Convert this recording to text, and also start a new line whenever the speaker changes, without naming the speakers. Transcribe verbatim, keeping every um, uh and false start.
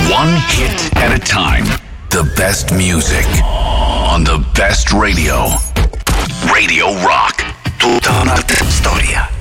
One hit at a time. The best music on the best radio. Radio Rock. Tutta un'altra storia.